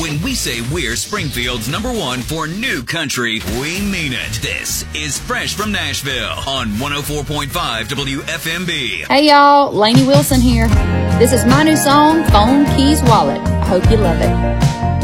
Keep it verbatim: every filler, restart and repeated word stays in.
When we say we're Springfield's number one for new country, we mean it. This is Fresh from Nashville on one oh four point five W F M B. Hey y'all, Lainey Wilson here. This is my new song, Phone Keys Wallet. I hope you love it.